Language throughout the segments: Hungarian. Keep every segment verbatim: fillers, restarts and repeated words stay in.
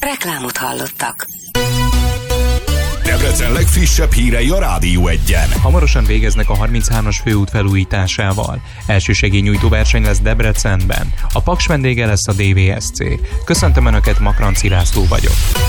Reklámot hallottak. Debrecen legfrissebb hírei a Rádió Egyen. Hamarosan végeznek a harminchármas főút felújításával. Elsősegélynyújtó verseny lesz Debrecenben. A Paks vendége lesz a dé vé es cé. Köszöntöm Önöket, Makranci László vagyok.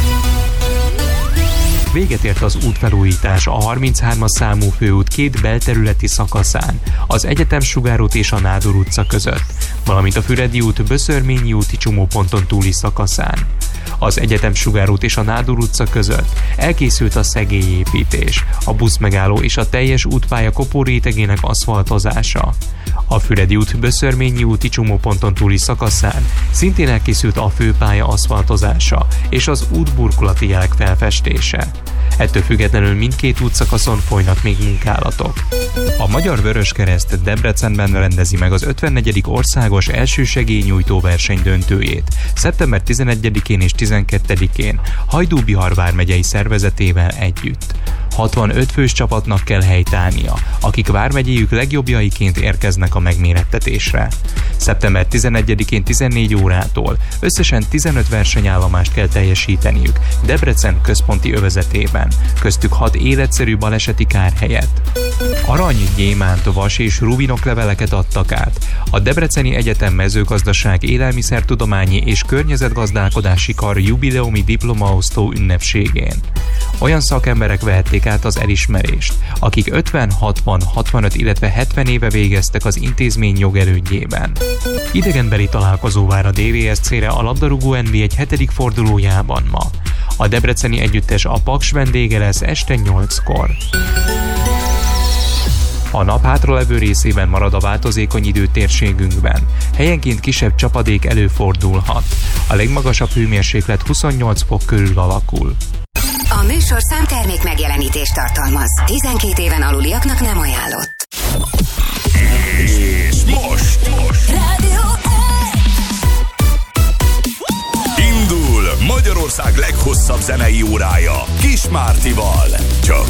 Véget ért az útfelújítás a harminchármas számú főút két belterületi szakaszán, az Egyetem Sugárút és a Nádor utca között, valamint a Füredi út Böszörményi úti csomóponton túli szakaszán. Az Egyetem Sugárút és a Nádor utca között elkészült a szegélyépítés, a buszmegálló és a teljes útpálya kopórétegének aszfaltozása. A Füredi út Böszörményi úti csomóponton túli szakaszán szintén elkészült a főpálya aszfaltozása és az útburkolati jelek felfestése. Ettől függetlenül mindkét útszakaszon folynak még munkálatok. A Magyar Vöröskereszt Debrecenben rendezi meg az ötvennegyedik országos elsősegélynyújtó verseny döntőjét szeptember tizenegyedikén és tizenkettedikén Hajdú-Bihar vármegyei szervezetével együtt. hatvanöt fős csapatnak kell helytállnia, akik vármegyéjük legjobbjaiként érkeznek a megmérettetésre. szeptember tizenegyedikén tizennégy órától összesen tizenöt versenyállomást kell teljesíteniük Debrecen központi övezetében, köztük hat életszerű baleseti kár helyett. Arany, gyémánt, vas és rubinok leveleket adtak át a Debreceni Egyetem Mezőgazdaság Élelmiszertudományi és Környezetgazdálkodási Kar jubileumi diplomaosztó ünnepségén. Olyan szakemberek vehették át az elismerést, akik ötven, hatvan, hatvanöt, illetve hetven éve végeztek az intézmény jogerődjében. Idegenbeli találkozó vár a dé vé es cére a labdarúgó en bé egy hetedik fordulójában ma. A debreceni együttes a Paks vendége lesz este nyolckor. A nap hátralevő részében marad a változékony idő térségünkben. Helyenként kisebb csapadék előfordulhat. A legmagasabb hőmérséklet huszonnyolc fok körül alakul. A műsor számtermék megjelenítést tartalmaz. tizenkét éven aluliaknak nem ajánlott. És most, most Rádió indul Magyarország leghosszabb zenei órája Kis Mártival. Csak